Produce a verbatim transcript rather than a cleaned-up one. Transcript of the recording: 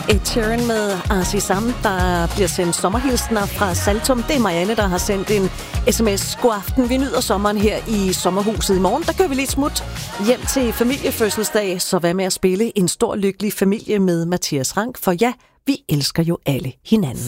Ed Sheeran med Arsi Sam, der bliver sendt sommerhilsner fra Saltum. Det er Marianne, der har sendt en sms. God aften, vi nyder sommeren her i sommerhuset. I morgen, der kører vi lidt smut hjem til familiefødselsdag, så hvad med at spille en stor lykkelig familie med Mathias Rank, for ja, vi elsker jo alle hinanden.